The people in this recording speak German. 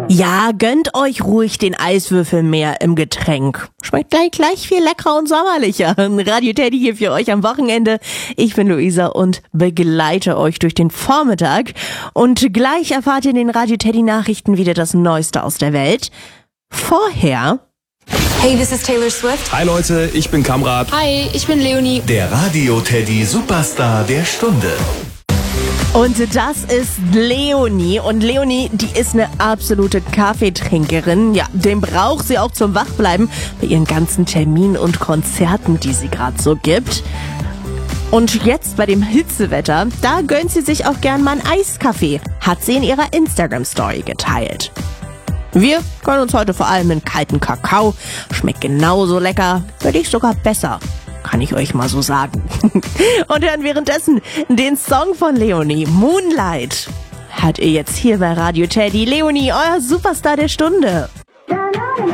Ja, gönnt euch ruhig den Eiswürfel mehr im Getränk. Schmeckt gleich viel leckerer und sommerlicher. Radio Teddy hier für euch am Wochenende. Ich bin Luisa und begleite euch durch den Vormittag. Und gleich erfahrt ihr in den Radio Teddy Nachrichten wieder das Neueste aus der Welt. Vorher... Hey, this is Taylor Swift. Hi Leute, ich bin Kamrat. Hi, ich bin Leonie. Der Radio Teddy Superstar der Stunde. Und das ist Leonie. Und Leonie, die ist eine absolute Kaffeetrinkerin. Ja, den braucht sie auch zum Wachbleiben bei ihren ganzen Terminen und Konzerten, die sie gerade so gibt. Und jetzt bei dem Hitzewetter, da gönnt sie sich auch gern mal einen Eiskaffee. Hat sie in ihrer Instagram-Story geteilt. Wir gönnen uns heute vor allem einen kalten Kakao. Schmeckt genauso lecker, würde ich sogar besser. Kann ich euch mal so sagen. Und hören währenddessen den Song von Leonie, Moonlight. Hört ihr jetzt hier bei Radio Teddy. Leonie, euer Superstar der Stunde. La, la.